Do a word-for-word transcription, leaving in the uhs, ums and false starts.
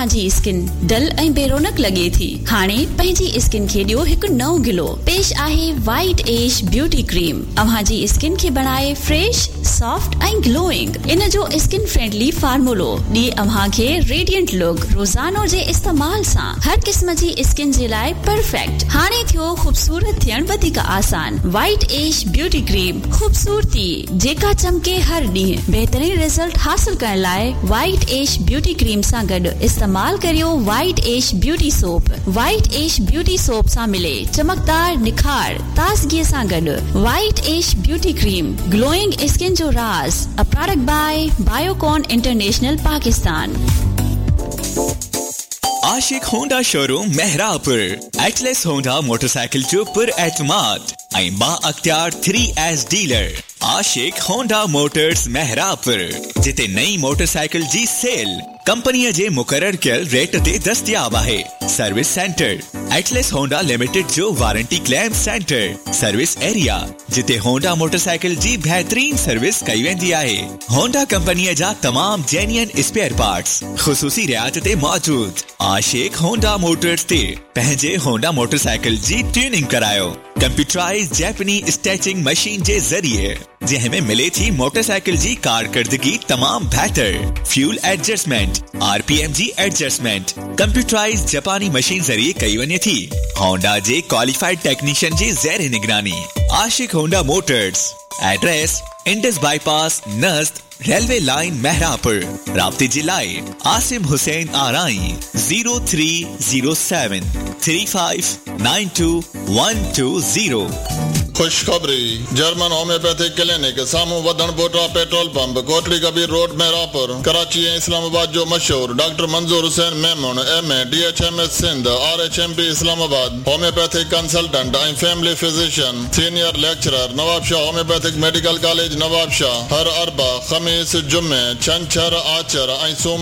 अव्हां जी skin dull ऐं बेरोनक लगे थी हाणे पंहिंजी स्किन खे ॾियो हिकु नओं गिलो पेश आहे वाइट एज ब्यूटी क्रीम अव्हां जी स्किन खे बनाए फ्रेश सॉफ्ट ऐं ग्लोइंग इन जो स्किन फ्रेंडली फार्मूलो ॾिए अव्हां खे रेडिएंट लुक रोजानो जे इस्तेमाल सां हर क़िस्म जी स्किन जे लाइ परफेक्ट हाणे थियो खूबसूरत थियण वधीक आसान वाइट एज ब्यूटी क्रीम खूबसूरती जेका चमके हर ॾींहुं बेहतरीन रिजल्ट हासिल करण लाइ वाइट एज ब्यूटी क्रीम सां गॾु इस्तेमाल करियो white age beauty soap white age beauty soap सां मिले चमकदार निखार ताज़गीअ सां गॾु white age beauty cream glowing skin जो राज a product by Biocon international Pakistan. Ashique Honda showroom Mehrabpur Atlas Honda motorcycle जो पुर एतमाद ऐं बा अख्तियार थ्री एस डीलर आशिक होंडा मोटर्स मेहरापुर जिते नई मोटरसाइकिल जी सेल कंपनीअ जे मुकर्रर कयल रेट ते दस्तयाब आहे। Service centre Atlas Honda limited जो warranty claim centre service area जिते होंडा मोटरसाइकिल जी बेहतरीन सर्विस कई वेंदी आहे। होंडा कंपनीअ जा तमाम जेन्युइन स्पेयर पार्ट्स ख़ुसूसी रियायत ते मौजूद। आशिक होंडा मोटर्स ते पंहिंजे होंडा मोटरसाइकिल जी ट्यूनिंग करायो कंप्यूटराइज जैपनी स्टैचिंग मशीन जे ज़रिए जंहिंमें मिले थी मोटरसाइकिल जी कारकर्दगी तमाम बेहतर फ्यूल एडजस्टमेंट आरपीएम जी एडजस्टमेंट कंप्यूटराइज जापानी मशीन जरिए कई वञे थी। होंडा जे क्वालिफाइड टेक्नीशियन जी ज़ेर निगरानी आशिक Honda Motors address Indus bypass नज़द railway line Mehrabpur राब्ते जे लाइ Asim Hussain आराई zero three zero seven three five nine two one two zero. खुशखबरी जर्मन होम्योपैथिक क्लिनिक सामू वधन बोटा petrol pump Kotli Kabir road Mehrabpur Karachi ऐं इस्लामाबाद जो मशहूर डॉक्टर मंजूर Hussain Memon M A D H M S Sindh R H M P Islamabad homeopathic consultant ऐं family physician senior lecturer Nawab Shah homeopathic medical college Nawab Shah हर अरबा खमीस जुम्मे छंछर आचर ऐं सूमर